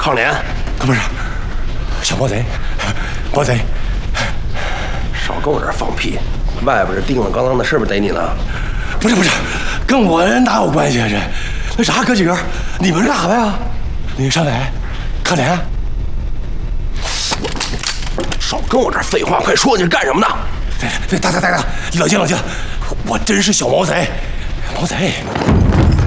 抗联， 可不是，小毛贼，毛贼， 少跟我这儿放屁！外边这叮了咣啷的，是不是逮你呢？ 不是，跟我哪有关系啊？这那啥，哥几个，你们是干啥的呀？你上哪？抗联？ 少跟我这儿废话，快说你是干什么的？ 大哥，你冷静，我真是小毛贼，毛贼。